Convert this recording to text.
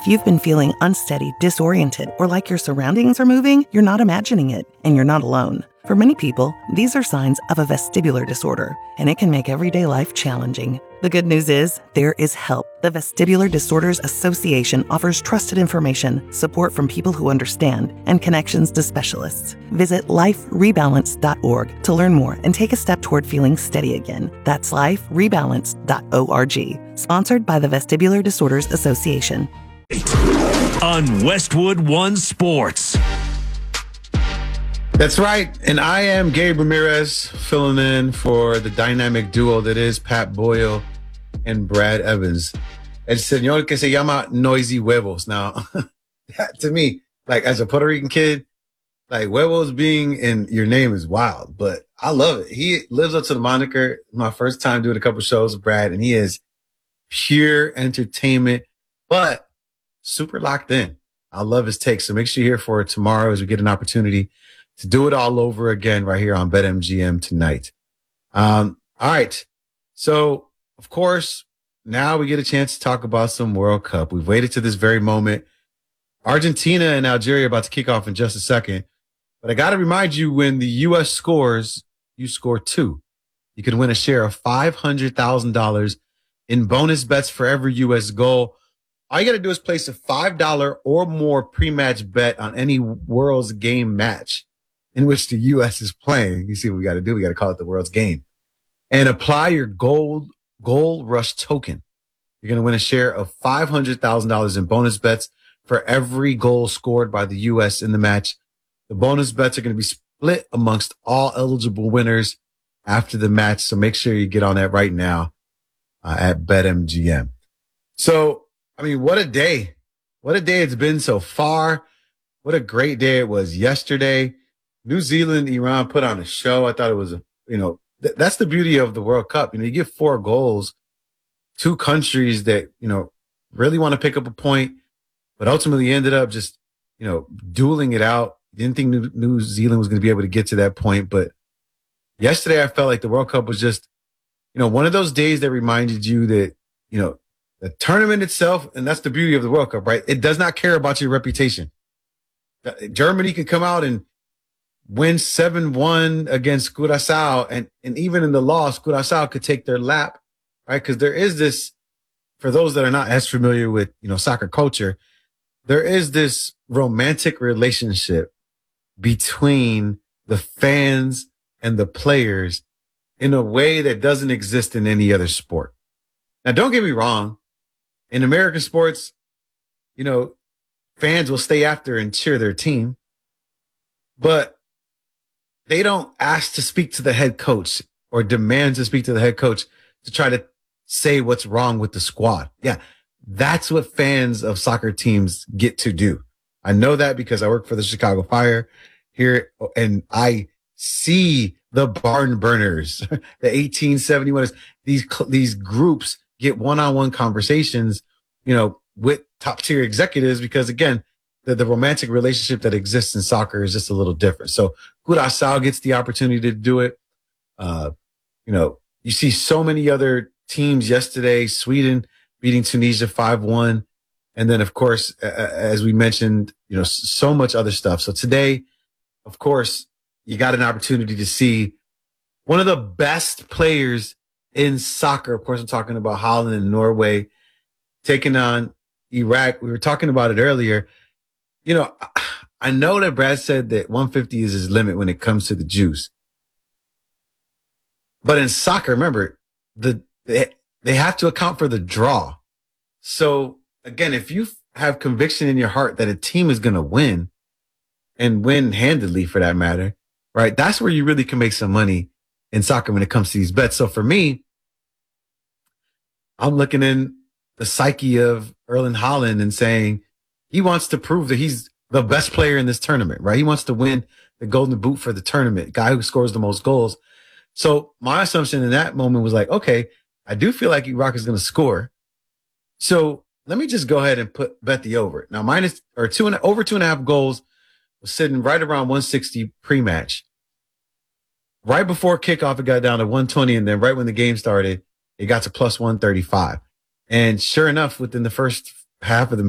If you've been feeling unsteady, disoriented, or like your surroundings are moving, you're not imagining it, and you're not alone. For many people, these are signs of a vestibular disorder, and it can make everyday life challenging. The good news is, there is help. The Vestibular Disorders Association offers trusted information, support from people who understand, and connections to specialists. Visit liferebalance.org to learn more and take a step toward feeling steady again. That's liferebalance.org. Sponsored by the Vestibular Disorders Association. On Westwood One Sports. That's right. And I am Gabe Ramirez, filling in for the dynamic duo that is Pat Boyle and Brad Evans. El señor que se llama Noisy Huevos. Now, to me, like as a Puerto Rican kid, like huevos being in your name is wild, but I love it. He lives up to the moniker. My first time doing a couple shows with Brad, and he is pure entertainment, but super locked in. I love his take. So make sure you're here for it tomorrow as we get an opportunity to do it all over again right here on BetMGM tonight. All right. So, of course, now we get a chance to talk about some World Cup. We've waited to this very moment. Argentina and Algeria are about to kick off in just a second. But I got to remind you, when the U.S. scores, you score 2. You can win a share of $500,000 in bonus bets for every U.S. goal. All you got to do is place a $5 or more pre-match bet on any World's Game match in which the U.S. is playing. You see what we got to do? We got to call it the World's Game. And apply your Gold Rush token. You're going to win a share of $500,000 in bonus bets for every goal scored by the U.S. in the match. The bonus bets are going to be split amongst all eligible winners after the match. So make sure you get on that right now at BetMGM. So, I mean, what a day. What a day it's been so far. What a great day it was yesterday. New Zealand, Iran put on a show. I thought it was, that's the beauty of the World Cup. You give 4 goals, 2 countries that, really want to pick up a point, but ultimately ended up just, dueling it out. Didn't think New Zealand was going to be able to get to that point. But yesterday I felt like the World Cup was just, one of those days that reminded you that, the tournament itself, and that's the beauty of the World Cup, right? It does not care about your reputation. Germany could come out and win 7-1 against Curaçao, and even in the loss, Curaçao could take their lap, right? Because there is this, for those that are not as familiar with, soccer culture, there is this romantic relationship between the fans and the players in a way that doesn't exist in any other sport. Now, don't get me wrong. In American sports, fans will stay after and cheer their team, but they don't ask to speak to the head coach or demand to speak to the head coach to try to say what's wrong with the squad. Yeah, that's what fans of soccer teams get to do. I know that because I work for the Chicago Fire here, and I see the barn burners, the 1871ers, these groups get one-on-one conversations, with top tier executives, because again, the romantic relationship that exists in soccer is just a little different. So Curaçao gets the opportunity to do it. You see so many other teams yesterday, Sweden beating Tunisia 5-1. And then, of course, as we mentioned, so much other stuff. So today, of course, you got an opportunity to see one of the best players in soccer. Of course, I'm talking about Holland and Norway taking on Iraq. We were talking about it earlier. I know that Brad said that 150 is his limit when it comes to the juice. But in soccer, remember, they have to account for the draw. So again, if you have conviction in your heart that a team is going to win, and win handedly for that matter, right? That's where you really can make some money in soccer when it comes to these bets. So for me, I'm looking in the psyche of Erling Haaland and saying he wants to prove that he's the best player in this tournament, right? He wants to win the golden boot for the tournament, guy who scores the most goals. So my assumption in that moment was like, okay, I do feel like Iraq is going to score. So let me just go ahead and bet the over. Now over 2.5 goals was sitting right around 160 pre-match. Right before kickoff, it got down to 120. And then right when the game started, it got to plus 135. And sure enough, within the first half of the